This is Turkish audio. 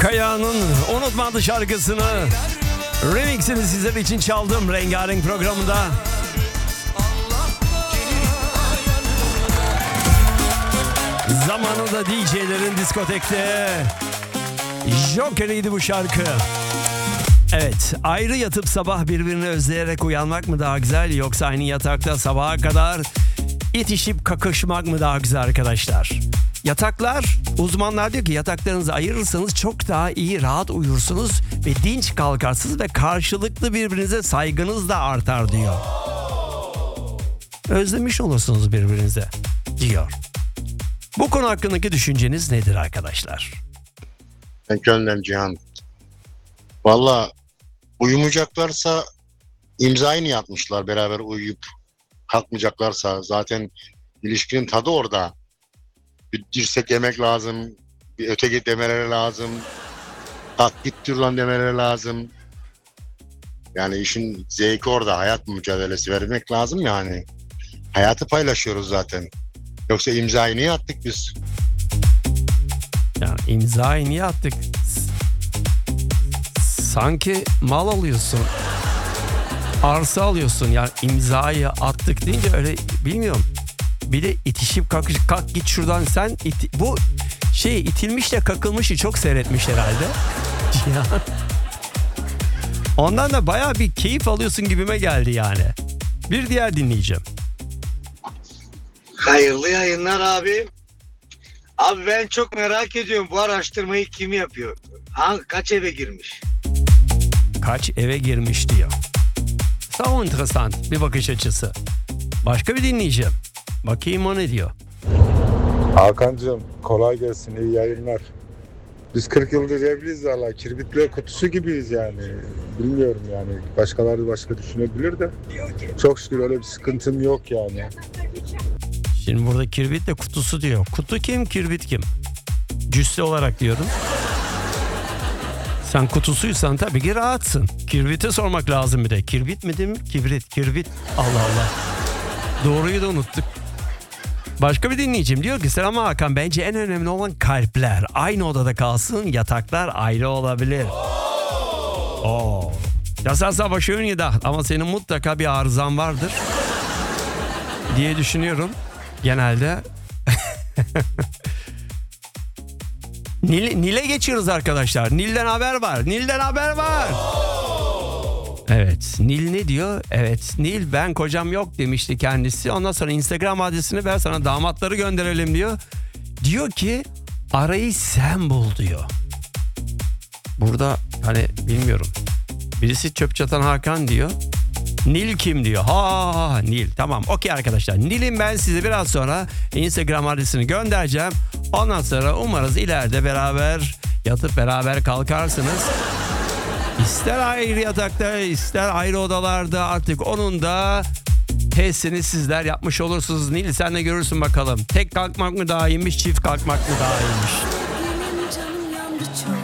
Kaya'nın Unutmadı şarkısını remixini sizler için çaldım Rengarenk programında. Zamanında DJ'lerin diskotekte Joker'iydi bu şarkı. Evet, ayrı yatıp sabah birbirini özleyerek uyanmak mı daha güzel, yoksa aynı yatakta sabaha kadar itişip kakışmak mı daha güzel arkadaşlar? Yataklar, uzmanlar diyor ki yataklarınızı ayırırsanız çok daha iyi, rahat uyursunuz ve dinç kalkarsınız ve karşılıklı birbirinize saygınız da artar diyor. Özlemiş olursunuz birbirinize diyor. Bu konu hakkındaki düşünceniz nedir arkadaşlar? Ben Köln'den Cihan. Valla uyumayacaklarsa imzayı niye atmışlar, beraber uyuyup kalkmayacaklarsa zaten ilişkinin tadı orada. Bir dirsek yemek lazım, bir öteki demeleri lazım, tak git dur lan demeleri lazım. Yani işin zevki orada, hayat mücadelesi vermek lazım yani. Hayatı paylaşıyoruz zaten. Yoksa imzayı niye attık biz? Ya imzayı niye attık? Sanki mal alıyorsun. Arsa alıyorsun. Ya imzayı attık deyince öyle bilmiyorum. Bir de itişip kalk git şuradan sen bu itilmiş de kakılmışı çok seyretmiş herhalde. Ya. Ondan da bayağı bir keyif alıyorsun gibime geldi yani. Bir diğer dinleyeceğim. Hayırlı yayınlar abi. Abi ben çok merak ediyorum, bu araştırmayı kim yapıyor? Kaç eve girmiş? Kaç eve girmiş diyor. Sağ interessant bir bakış açısı. Başka bir dinleyeceğim. Bakayım o ne diyor. Hakan'cığım kolay gelsin, iyi yayınlar. Biz 40 yıldır evliyiz valla, kirbitle kutusu gibiyiz yani. Bilmiyorum yani, başkaları başka düşünebilir de. Çok şükür öyle bir sıkıntım yok yani. Şimdi burada kirbitle kutusu diyor. Kutu kim, kirbit kim? Cüsse olarak diyorum. Sen kutusuysan tabii ki rahatsın. Kirbite sormak lazım bir de. Kirbit mi değil mi? Kirbit. Allah Allah. Doğruyu da unuttuk. Başka bir dinleyicim diyor ki selam Hakan, bence en önemli olan kalpler aynı odada kalsın, yataklar ayrı olabilir. Oo. Ya savaşıyorsun ya da ama senin mutlaka bir arızan vardır diye düşünüyorum genelde. Nil'e geçiyoruz arkadaşlar. Nil'den haber var. Evet, Nil ne diyor? Evet, Nil ben kocam yok demişti kendisi. Ondan sonra Instagram adresini ver, sana damatları gönderelim diyor. Diyor ki arayı sen bul diyor. Burada hani bilmiyorum. Birisi çöp çatan Hakan diyor. Nil kim diyor? Nil. Tamam, okey arkadaşlar. Nil'in ben size biraz sonra Instagram adresini göndereceğim. Ondan sonra umarız ileride beraber yatıp beraber kalkarsınız. İster ayrı yatakta, ister ayrı odalarda, artık onun da testini sizler yapmış olursunuz. Nil sen de görürsün bakalım. Tek kalkmak mı daha iyiymiş, çift kalkmak mı daha iyiymiş?